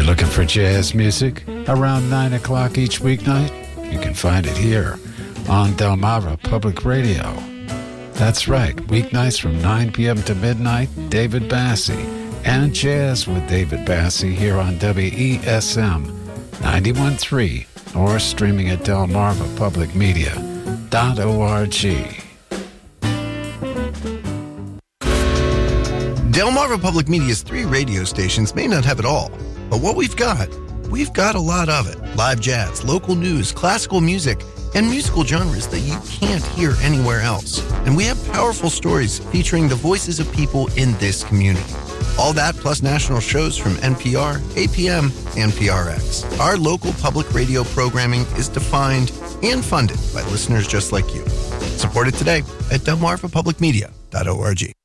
Looking for jazz music around 9 o'clock each weeknight? You can find it here on Delmarva Public Radio. That's right, weeknights from 9 p.m. to midnight, David Bassie and Jazz with David Bassie here on WESM 91.3 or streaming at delmarvapublicmedia.org. Delmarva Public Media's 3 radio stations may not have it all, but what we've got a lot of it. Live jazz, local news, classical music, and musical genres that you can't hear anywhere else. And we have powerful stories featuring the voices of people in this community. All that plus national shows from NPR, APM, and PRX. Our local public radio programming is defined and funded by listeners just like you. Support it today at delmarvapublicmedia.org.